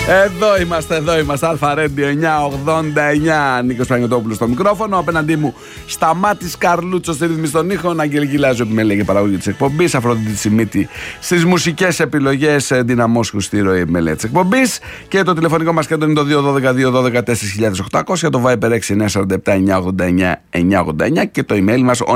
Εδώ είμαστε, Αλφα Radio 989. Νίκος Παναγιωτόπουλος στο μικρόφωνο. Απέναντί μου Σταμάτης Καρλούτσος στη ρύθμιση των ήχων. Αγγελική Λάζου επιμέλεια και παραγωγή της εκπομπής. Αφροδίτη Σιμίτη στις μουσικές επιλογές. Δυναμόσχου στη ροή επιμέλεια της εκπομπής. Και το τηλεφωνικό μας κέντρο είναι το 212-212-4800. Το Viber 6947-989-989. Και το email μας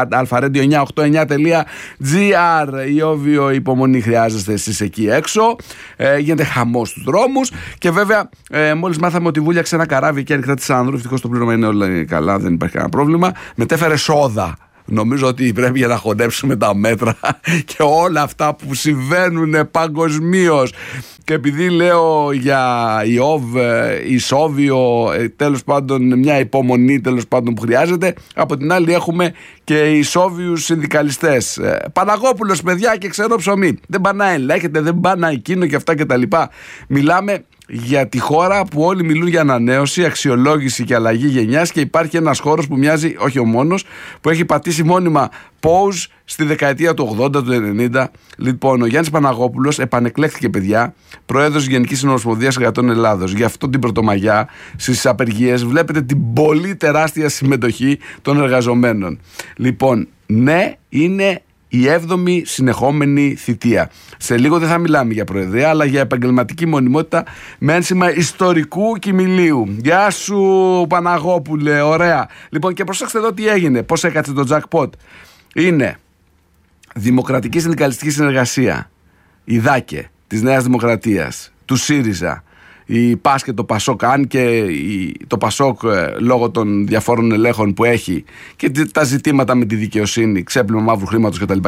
onear@alpha-radio989.gr. Η όβιο υπομονή χρειάζεστε εσείς εκεί έξω. Γίνεται χαμός στους δρόμους. Και βέβαια, μόλις μάθαμε ότι βούλιαξε ένα καράβι και έρχεται τη Άνδρου. Ευτυχώς το πλήρωμα είναι όλα καλά, δεν υπάρχει κανένα πρόβλημα. Μετέφερε σόδα. Νομίζω ότι πρέπει για να χωνέψουμε τα μέτρα και όλα αυτά που συμβαίνουν παγκοσμίως. Και επειδή λέω για Ιώβ, Ισόβιο, τέλος πάντων μια υπομονή τέλος πάντων που χρειάζεται, από την άλλη έχουμε και Ισόβιους συνδικαλιστές. Παναγόπουλος, παιδιά, και ξερό ψωμί. Δεν πάνε να ελέγχεται, δεν πάνε να εκείνο και αυτά και τα λοιπά. Μιλάμε για τη χώρα που όλοι μιλούν για ανανέωση, αξιολόγηση και αλλαγή γενιάς, και υπάρχει ένας χώρος που μοιάζει, όχι ο μόνος, που έχει πατήσει μόνιμα pause στη δεκαετία του 80, του 90. Λοιπόν, ο Γιάννης Παναγόπουλος επανεκλέχθηκε, παιδιά, πρόεδρος Γενικής Συνομοσπονδίας Εργατών Ελλάδος. Γι' αυτό την Πρωτομαγιά στις απεργίες βλέπετε την πολύ τεράστια συμμετοχή των εργαζομένων. Λοιπόν, ναι, είναι η 7η συνεχόμενη θητεία. Σε λίγο δεν θα μιλάμε για προεδρία, αλλά για επαγγελματική μονιμότητα με ένσημα ιστορικού κοιμηλίου. Γεια σου, Παναγόπουλε, ωραία. Λοιπόν, και προσέξτε εδώ τι έγινε, πώς έκατσε το jackpot. Είναι Δημοκρατική Συνδικαλιστική Συνεργασία, η ΔΑΚΕ της Νέας Δημοκρατίας, του ΣΥΡΙΖΑ, η ΠΑΣ και το ΠΑΣΟΚ, αν και το ΠΑΣΟΚ λόγω των διαφόρων ελέγχων που έχει και τα ζητήματα με τη δικαιοσύνη, ξέπλυμα μαύρου χρήματος κτλ.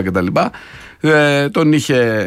Τον είχε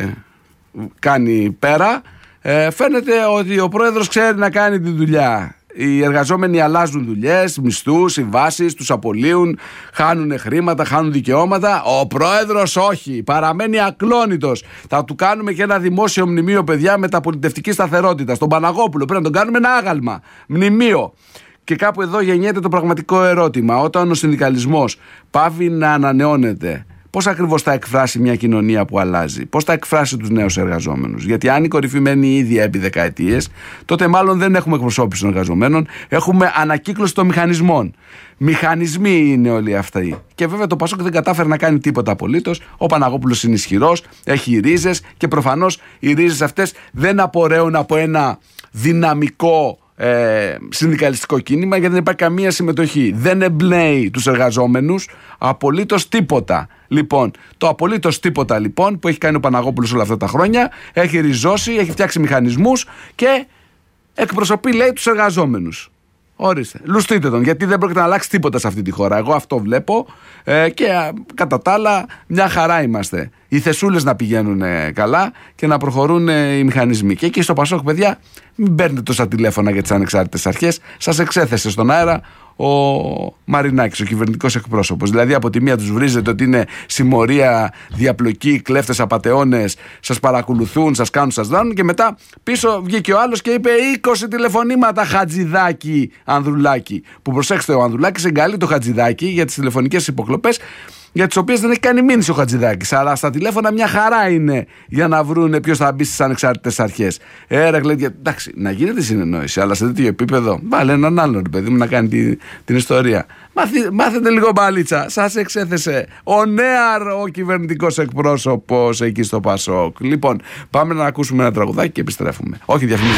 κάνει πέρα. Φαίνεται ότι ο πρόεδρος ξέρει να κάνει τη δουλειά. Οι εργαζόμενοι αλλάζουν δουλειές, μισθούς, συμβάσεις, τους απολύουν, χάνουν χρήματα, χάνουν δικαιώματα. Ο πρόεδρος όχι, παραμένει ακλόνητος. Θα του κάνουμε και ένα δημόσιο μνημείο, παιδιά, μεταπολιτευτική σταθερότητα. Στον Παναγόπουλο πρέπει να τον κάνουμε ένα άγαλμα. Μνημείο. Και κάπου εδώ γεννιέται το πραγματικό ερώτημα. Όταν ο συνδικαλισμός πάβει να ανανεώνεται, πώς ακριβώς θα εκφράσει μια κοινωνία που αλλάζει, πώς θα εκφράσει τους νέους εργαζόμενους? Γιατί αν η κορυφή μένει η ίδια επί δεκαετίες, τότε μάλλον δεν έχουμε εκπροσώπηση των εργαζομένων, έχουμε ανακύκλωση των μηχανισμών. Μηχανισμοί είναι όλοι αυτοί. Και βέβαια το ΠΑΣΟΚ δεν κατάφερε να κάνει τίποτα απολύτως. Ο Παναγόπουλος είναι ισχυρός, έχει ρίζες και προφανώς οι ρίζες αυτές δεν απορρέουν από ένα δυναμικό συνδικαλιστικό κίνημα, γιατί δεν υπάρχει καμία συμμετοχή. Δεν εμπνέει τους εργαζόμενους απολύτως τίποτα. Λοιπόν, το απολύτως τίποτα λοιπόν που έχει κάνει ο Παναγόπουλος όλα αυτά τα χρόνια, έχει ριζώσει, έχει φτιάξει μηχανισμούς και εκπροσωπεί, λέει, τους εργαζόμενους. Ορίστε, λουστείτε τον, γιατί δεν πρόκειται να αλλάξει τίποτα σε αυτή τη χώρα. Εγώ αυτό βλέπω και κατά τα άλλα μια χαρά είμαστε. Οι θεσούλες να πηγαίνουν καλά και να προχωρούν οι μηχανισμοί. Και εκεί στο ΠΑΣΟΚ, παιδιά, μην παίρνετε τόσα τηλέφωνα για τις ανεξάρτητες αρχές. Σας εξέθεσε στον αέρα ο Μαρινάκης, ο κυβερνητικός εκπρόσωπος. Δηλαδή, από τη μία τους βρίζετε ότι είναι συμμορία, διαπλοκή, κλέφτες, απατεώνες, σας παρακολουθούν, σας κάνουν, σας δάνουν, και μετά πίσω βγήκε ο άλλος και είπε 20 τηλεφωνήματα Χατζηδάκη, Ανδρουλάκη. Που προσέξτε, ο Ανδρουλάκης εγκαλεί το Χατζηδάκη για τις τηλεφωνικές υποκλοπές, για τις οποίες δεν έχει κάνει μήνυση ο Χατζηδάκης. Αλλά στα τηλέφωνα μια χαρά είναι για να βρούνε ποιος θα μπει στις ανεξάρτητες αρχές. Εντάξει, να γίνεται συνεννόηση, αλλά σε τέτοιο επίπεδο, βάλε έναν άλλον, παιδί μου, να κάνει την ιστορία. Μάθετε λίγο μπαλίτσα. Σας εξέθεσε ο Νέαρ, ο κυβερνητικός εκπρόσωπος εκεί στο ΠΑΣΟΚ. Λοιπόν, πάμε να ακούσουμε ένα τραγουδάκι και επιστρέφουμε. Όχι διαφημίσεις.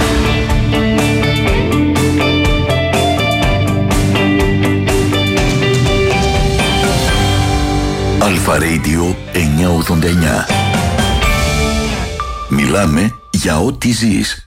Αλφα Radio 989. Μιλάμε για ό,τι ζεις.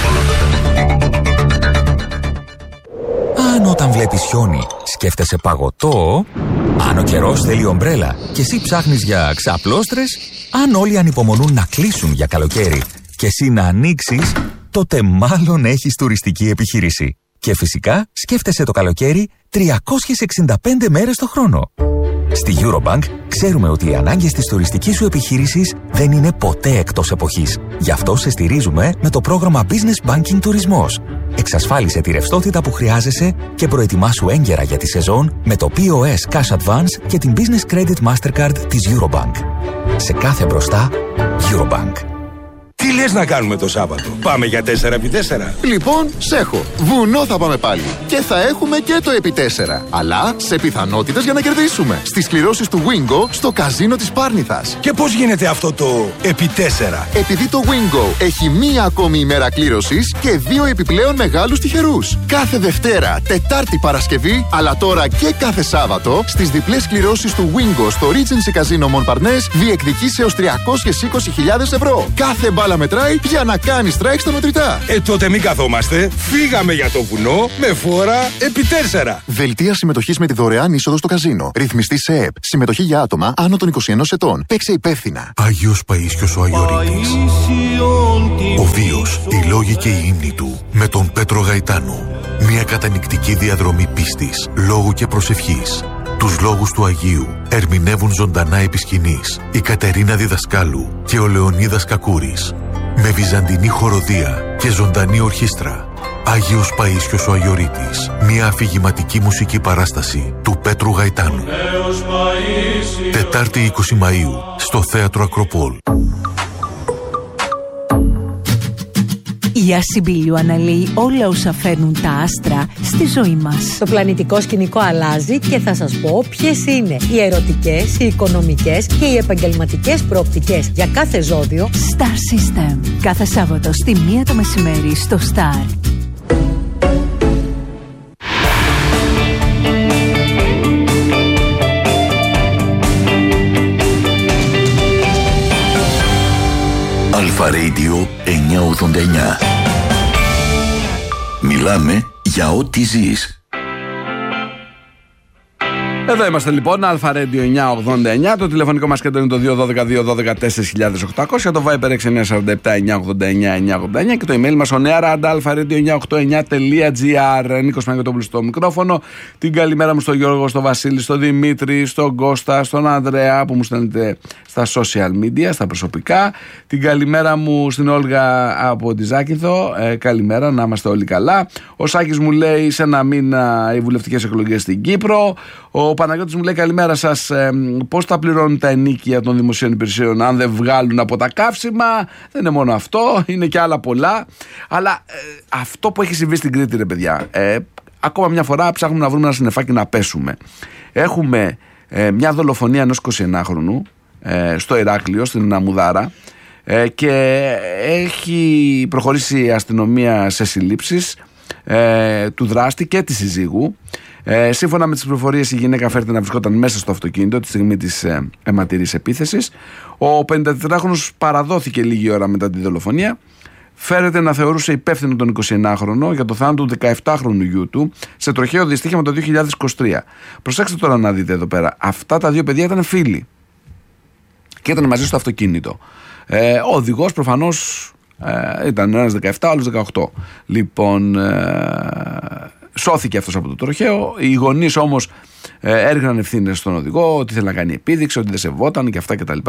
Αν όταν βλέπεις χιόνι σκέφτεσαι παγωτό, αν ο καιρός θέλει ομπρέλα και εσύ ψάχνεις για ξαπλώστρες, αν όλοι ανυπομονούν να κλείσουν για καλοκαίρι και εσύ να ανοίξεις, τότε μάλλον έχεις τουριστική επιχείρηση. Και φυσικά σκέφτεσαι το καλοκαίρι 365 μέρες το χρόνο. Στη Eurobank ξέρουμε ότι οι ανάγκες της τουριστικής σου επιχείρησης δεν είναι ποτέ εκτός εποχής. Γι' αυτό σε στηρίζουμε με το πρόγραμμα Business Banking Τουρισμός. Εξασφάλισε τη ρευστότητα που χρειάζεσαι και προετοιμάσου έγκαιρα για τη σεζόν με το POS Cash Advance και την Business Credit Mastercard της Eurobank. Σε κάθε μπροστά, Eurobank. Τι λες να κάνουμε το Σάββατο? Πάμε για 4x4? Λοιπόν, σ' έχω. Βουνό θα πάμε πάλι. Και θα έχουμε και το επί 4. Αλλά σε πιθανότητες για να κερδίσουμε. Στις κληρώσεις του Wingo στο καζίνο της Πάρνηθας. Και πώς γίνεται αυτό το επί 4? Επειδή το Wingo έχει μία ακόμη ημέρα κλήρωσης και 2 επιπλέον μεγάλους τυχερούς. Κάθε Δευτέρα, Τετάρτη, Παρασκευή, αλλά τώρα και κάθε Σάββατο, στις διπλές κληρώσεις του Wingo στο Regency Casino Montparnasse διεκδικείς έως 320.000 ευρώ. Κάθε μπάλα μετράει για να κάνει strike στα μετρητά. Τότε μην καθόμαστε. Φύγαμε για το βουνό με φόρα επί 4. Δελτία συμμετοχής με τη δωρεάν είσοδο στο καζίνο. Ρυθμιστή σε ΕΕΠ. Συμμετοχή για άτομα άνω των 21 ετών. Παίξε υπεύθυνα. Άγιος Παΐσιος ο Αγιορείτης. Ο βίος, οι λόγοι και η ύμνη του. Με τον Πέτρο Γαϊτάνο. Μια κατανυκτική διαδρομή πίστης, λόγου και προσευχής. Τους λόγους του Αγίου ερμηνεύουν ζωντανά επί σκηνής η Κατερίνα Διδασκάλου και ο Λεωνίδας Κακούρης. Με βυζαντινή χοροδία και ζωντανή ορχήστρα. Άγιος Παΐσιος ο Αγιορείτης. Μια αφηγηματική μουσική παράσταση του Πέτρου Γαϊτάνου. Τετάρτη 20 Μαΐου στο Θέατρο Ακροπόλ. Η Ασυμπήλιο αναλύει όλα όσα φέρνουν τα άστρα στη ζωή μας. Το πλανητικό σκηνικό αλλάζει και θα σας πω ποιες είναι οι ερωτικές, οι οικονομικές και οι επαγγελματικές προοπτικές για κάθε ζώδιο. Star System. Κάθε Σάββατο στη 1 το μεσημέρι στο Star. Αλφα Radio 989. Μιλάμε για ό,τι ζεις. Εδώ είμαστε λοιπόν, Αλφα Radio 989. Το τηλεφωνικό μας κέντρο είναι το 212-212-4800. Το Viber 6947-989-989. Και το email μας oneara@alpha-radio989.gr. Νίκος Παναγιωτόπουλος στο μικρόφωνο. Την καλημέρα μου στον Γιώργο, στον Βασίλη, στον Δημήτρη, στον Κώστα, στον Ανδρέα που μου στέλνετε στα social media, στα προσωπικά. Την καλημέρα μου στην Όλγα από τη Ζάκυνθο. Καλημέρα, να είμαστε όλοι καλά. Ο Σάκης μου λέει σε ένα μήνα οι βουλευτικές εκλογές στην Κύπρο. Ο Παναγιώτης μου λέει καλημέρα σας. Πώς θα πληρώνουν τα ενίκια των δημοσίων υπηρεσιών αν δεν βγάλουν από τα καύσιμα? Δεν είναι μόνο αυτό, είναι και άλλα πολλά. Αλλά αυτό που έχει συμβεί στην Κρήτη, ρε παιδιά, ακόμα μια φορά ψάχνουμε να βρούμε ένα συννεφάκι να πέσουμε. Έχουμε μια δολοφονία ενός 21χρονου στο Ηράκλειο, στην Αμουδάρα, και έχει προχωρήσει η αστυνομία σε συλλήψεις του δράστη και της συζύγου. Σύμφωνα με τις πληροφορίες, η γυναίκα φέρεται να βρισκόταν μέσα στο αυτοκίνητο τη στιγμή της αιματηρής επίθεσης. Ο 54χρονος παραδόθηκε λίγη ώρα μετά τη δολοφονία. Φέρεται να θεωρούσε υπεύθυνο τον 21χρονο για το θάνατο του 17χρονου γιού του σε τροχαίο δυστύχημα το 2023. Προσέξτε τώρα να δείτε εδώ πέρα. Αυτά τα δύο παιδιά ήταν φίλοι και ήταν μαζί στο αυτοκίνητο. Ο οδηγός προφανώς ήταν ένας 17, άλλος 18. Λοιπόν, σώθηκε αυτός από το τροχαίο. Οι γονείς όμως έριχναν ευθύνες στον οδηγό, ότι θέλει να κάνει επίδειξη, ότι δεν σεβόταν και αυτά κτλ.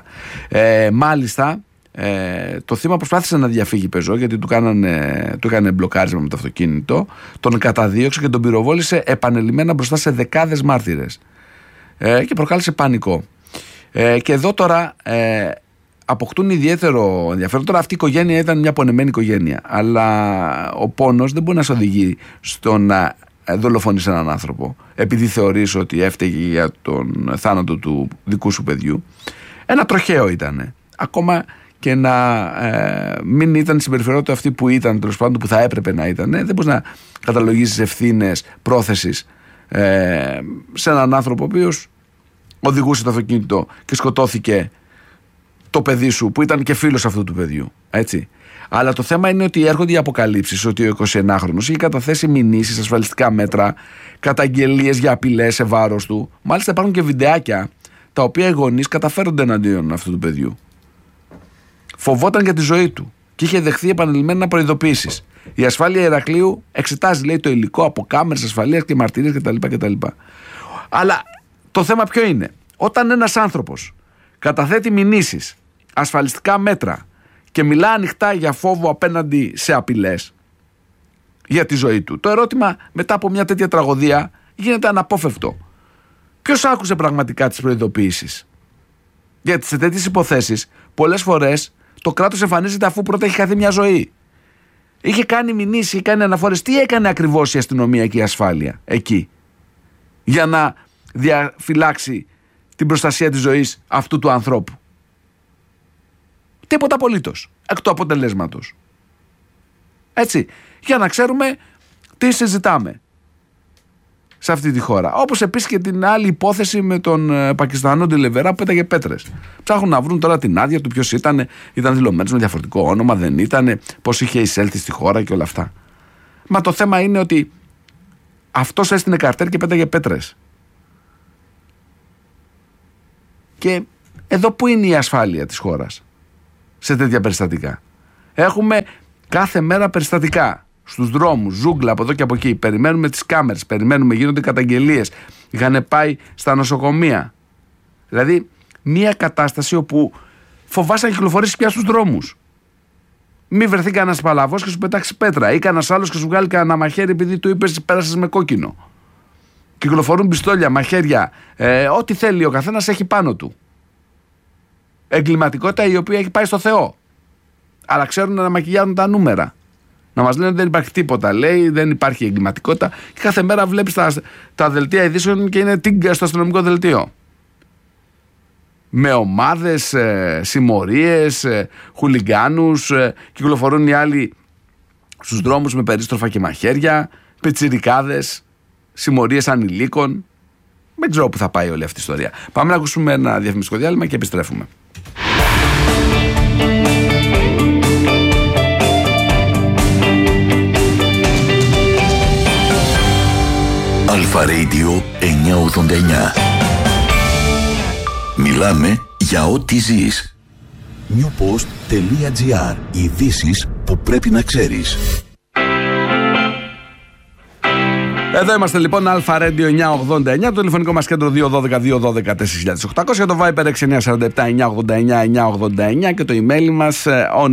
Μάλιστα, το θύμα προσπάθησε να διαφύγει πεζό, γιατί του έκανε μπλοκάρισμα με το αυτοκίνητο, τον καταδίωξε και τον πυροβόλησε επανελειμμένα μπροστά σε δεκάδες μάρτυρες και προκάλεσε πανικό. Και εδώ τώρα αποκτούν ιδιαίτερο ενδιαφέρον. Τώρα αυτή η οικογένεια ήταν μια πονεμένη οικογένεια, αλλά ο πόνος δεν μπορεί να σε οδηγεί στο να δολοφονείς έναν άνθρωπο επειδή θεωρείς ότι έφταιγε για τον θάνατο του δικού σου παιδιού. Ένα τροχαίο ήταν. Ακόμα και να μην ήταν η συμπεριφερότητα αυτή που ήταν, τέλος πάντων, που θα έπρεπε να ήταν, δεν μπορείς να καταλογίσεις ευθύνες πρόθεσης σε έναν άνθρωπο ο οποίος οδηγούσε το αυτοκίνητο και σκοτώθηκε το παιδί σου που ήταν και φίλος αυτού του παιδιού. Έτσι. Αλλά το θέμα είναι ότι έρχονται οι αποκαλύψεις ότι ο 21χρονος είχε καταθέσει μηνύσεις, ασφαλιστικά μέτρα, καταγγελίες για απειλές σε βάρος του. Μάλιστα υπάρχουν και βιντεάκια τα οποία οι γονείς καταφέρονται εναντίον αυτού του παιδιού. Φοβόταν για τη ζωή του και είχε δεχθεί επανειλημμένα προειδοποίησεις. Η ασφάλεια Ηρακλείου εξετάζει, λέει, το υλικό από κάμερες ασφαλείας και μαρτυρίες κτλ. Αλλά το θέμα ποιο είναι? Όταν ένας άνθρωπος καταθέτει μηνύσεις, ασφαλιστικά μέτρα και μιλά ανοιχτά για φόβο απέναντι σε απειλές για τη ζωή του, το ερώτημα μετά από μια τέτοια τραγωδία γίνεται αναπόφευκτο. Ποιος άκουσε πραγματικά τις προειδοποιήσεις? Γιατί σε τέτοιες υποθέσεις πολλές φορές Το κράτος εμφανίζεται αφού πρώτα έχει χαθεί μια ζωή. Είχε κάνει μηνύσεις, είχε κάνει αναφορές. Τι έκανε ακριβώς η αστυνομία και η ασφάλεια εκεί, για να διαφυλάξει την προστασία της ζωής αυτού του ανθρώπου? Τίποτα απολύτως, εκ του αποτελέσματος. Έτσι, για να ξέρουμε τι συζητάμε σε αυτή τη χώρα. Όπως επίσης και την άλλη υπόθεση με τον Πακιστανό Ντελεβερά που πέταγε πέτρες. Ψάχνουν να βρουν τώρα την άδεια του, ποιος ήταν δηλωμένος με διαφορετικό όνομα, δεν ήταν, πώς είχε εισέλθει στη χώρα και όλα αυτά. Μα το θέμα είναι ότι αυτός έστεινε καρτέρ και πέταγε πέτρες. Και εδώ που είναι η ασφάλεια της χώρας σε τέτοια περιστατικά? Έχουμε κάθε μέρα περιστατικά στους δρόμους, ζούγκλα από εδώ και από εκεί. Περιμένουμε τις κάμερες, περιμένουμε, γίνονται καταγγελίες. Είχαν πάει στα νοσοκομεία. Δηλαδή, μια κατάσταση όπου φοβάσαι να κυκλοφορήσεις πια στους δρόμους. Μην βρεθεί κανένας παλαβός και σου πετάξει πέτρα, ή κανένας άλλος και σου βγάλει κανένα μαχαίρι επειδή του είπες πέρασες με κόκκινο. Κυκλοφορούν πιστόλια, μαχαίρια, ό,τι θέλει ο καθένας έχει πάνω του. Εγκληματικότητα η οποία έχει πάει στο Θεό. Αλλά ξέρουν να μακιγιάζουν τα νούμερα. Να μας λένε ότι δεν υπάρχει τίποτα, λέει, δεν υπάρχει εγκληματικότητα. Και κάθε μέρα βλέπεις τα δελτία ειδήσεων και είναι τίγκα στο αστυνομικό δελτίο. Με ομάδες, συμμορίες, χουλιγκάνους, κυκλοφορούν οι άλλοι στους δρόμους με περίστροφα και μαχαίρια, πιτσιρικάδες, συμμορίες ανηλίκων. Δεν ξέρω που θα πάει όλη αυτή η ιστορία. Πάμε να ακούσουμε ένα διαφημιστικό διάλειμμα και επιστρέφουμε. Αλφα Radio 989. Μιλάμε για ό,τι ζεις. Newpost.gr. Ειδήσεις που πρέπει να ξέρεις. Εδώ είμαστε λοιπόν, Αλφα Radio 989, το τηλεφωνικό μας κέντρο 212-212-4800, για το Viber 6947-989-989 και το email μας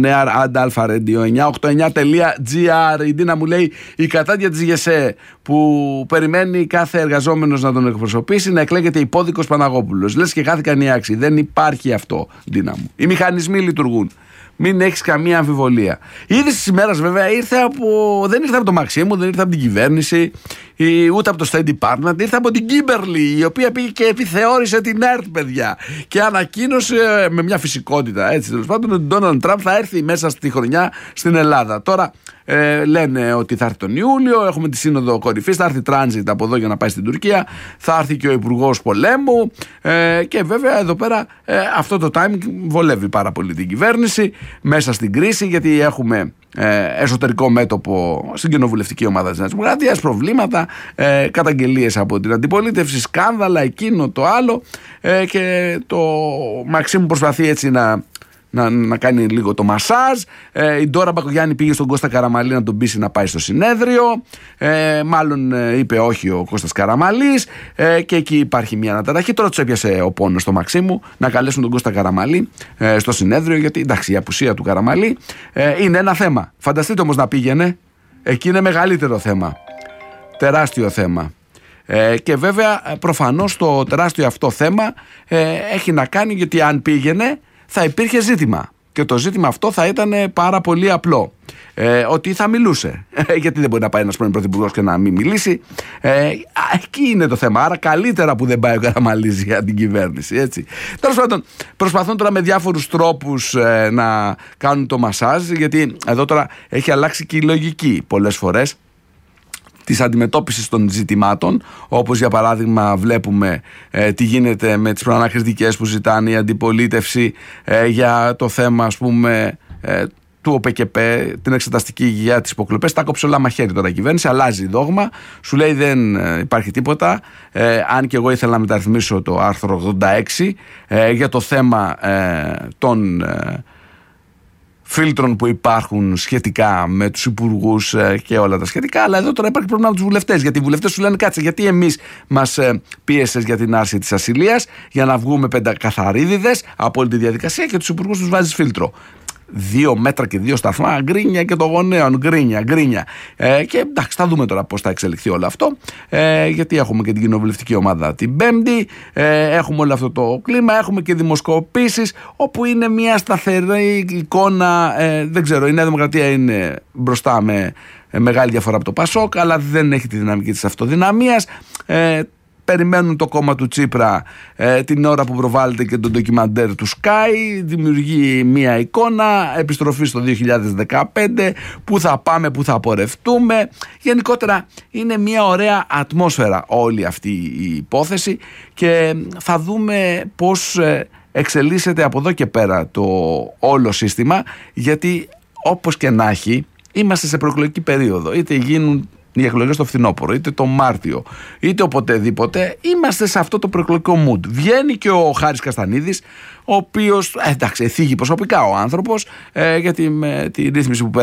onair@alpha-radio989.gr. Η Ντίνα μου λέει, η κατάδια της ΓΕΣΕ που περιμένει κάθε εργαζόμενος να τον εκπροσωπήσει να εκλέγεται υπόδικος Παναγόπουλος. Λες και χάθηκαν οι άξιοι. Δεν υπάρχει αυτό, Ντίνα μου. Οι μηχανισμοί λειτουργούν. Μην έχεις καμία αμφιβολία. Η είδηση της ημέρας βέβαια δεν ήρθε από το Μαξίμου, δεν ήρθε από την κυβέρνηση, ούτε από το State Department, ήρθε από την Κίμπερλι, η οποία πήγε και επιθεώρησε την ΕΡΤ, παιδιά. Και ανακοίνωσε με μια φυσικότητα, έτσι τέλος πάντων, ότι ο Ντόναλντ Τραμπ θα έρθει μέσα στη χρονιά στην Ελλάδα. Τώρα λένε ότι θα έρθει τον Ιούλιο, έχουμε τη Σύνοδο Κορυφής, θα έρθει τράνζιτ από εδώ για να πάει στην Τουρκία, θα έρθει και ο Υπουργός Πολέμου και βέβαια εδώ πέρα αυτό το timing βολεύει πάρα πολύ την κυβέρνηση μέσα στην κρίση, γιατί έχουμε εσωτερικό μέτωπο στην κοινοβουλευτική ομάδα της Νέας Δημοκρατίας, προβλήματα, καταγγελίες από την αντιπολίτευση, σκάνδαλα, εκείνο το άλλο, και το Μαξίμου προσπαθεί έτσι να κάνει λίγο το μασάζ. Η Ντόρα Μπακογιάννη πήγε στον Κώστα Καραμαλή να τον πείσει να πάει στο συνέδριο. Μάλλον είπε όχι ο Κώστας Καραμαλής, και εκεί υπάρχει μια αναταραχή. Τώρα τους έπιασε ο πόνος στο Μαξίμου να καλέσουν τον Κώστα Καραμαλή στο συνέδριο, γιατί εντάξει, η απουσία του Καραμαλή είναι ένα θέμα. Φανταστείτε όμως να πήγαινε, εκεί είναι μεγαλύτερο θέμα, τεράστιο θέμα. Και βέβαια προφανώς το τεράστιο αυτό θέμα έχει να κάνει, γιατί αν πήγαινε θα υπήρχε ζήτημα. Και το ζήτημα αυτό θα ήταν πάρα πολύ απλό. Ότι θα μιλούσε. Γιατί δεν μπορεί να πάει ένας πρώην πρωθυπουργός και να μην μιλήσει. Εκεί είναι το θέμα. Άρα καλύτερα που δεν πάει ο Καραμαλής για την κυβέρνηση. Έτσι. Τέλος πάντων, προσπαθούν τώρα με διάφορους τρόπους να κάνουν το μασάζ. Γιατί εδώ τώρα έχει αλλάξει και η λογική πολλές φορές της αντιμετώπισης των ζητημάτων, όπως για παράδειγμα βλέπουμε τι γίνεται με τις προανακριτικές που ζητάνε η αντιπολίτευση για το θέμα, ας πούμε, του ΟΠΚΠ, την εξεταστική για τις υποκλοπές. Τα κόψε όλα μαχαίρι τώρα η κυβέρνηση, αλλάζει δόγμα, σου λέει δεν υπάρχει τίποτα, αν και εγώ ήθελα να μεταρρυθμίσω το άρθρο 86 για το θέμα των φίλτρων που υπάρχουν σχετικά με τους υπουργούς και όλα τα σχετικά, αλλά εδώ τώρα υπάρχει πρόβλημα με τους βουλευτές, γιατί οι βουλευτές σου λένε κάτσε, γιατί εμείς μας πίεσες για την άρση της ασυλίας για να βγούμε πεντακαθαρίδιδες από όλη τη διαδικασία και τους υπουργούς τους βάζεις φίλτρο. 2 μέτρα και 2 σταθμά, γκρίνια και των γονέων, γκρίνια. Και εντάξει, θα δούμε τώρα πώς θα εξελιχθεί όλο αυτό, γιατί έχουμε και την κοινοβουλευτική ομάδα την Πέμπτη, έχουμε όλο αυτό το κλίμα, έχουμε και δημοσκοπήσεις, όπου είναι μια σταθερή εικόνα. Δεν ξέρω, η Νέα Δημοκρατία είναι μπροστά με μεγάλη διαφορά από το Πασόκ, αλλά δεν έχει τη δυναμική της αυτοδυναμίας. Περιμένουν το κόμμα του Τσίπρα την ώρα που προβάλλεται και το ντοκιμαντέρ του Sky. Δημιουργεί μια εικόνα, επιστροφή στο 2015, πού θα πάμε, πού θα πορευτούμε. Γενικότερα είναι μια ωραία ατμόσφαιρα όλη αυτή η υπόθεση και θα δούμε πώς εξελίσσεται από εδώ και πέρα το όλο σύστημα, γιατί όπως και να έχει είμαστε σε προεκλογική περίοδο, είτε γίνουν οι εκλογές το φθινόπωρο, είτε το Μάρτιο, είτε οποτεδήποτε, είμαστε σε αυτό το προεκλογικό mood. Βγαίνει και ο Χάρης Καστανίδης, ο οποίος, εντάξει, θίγει προσωπικά ο άνθρωπος, γιατί με τη ρύθμιση που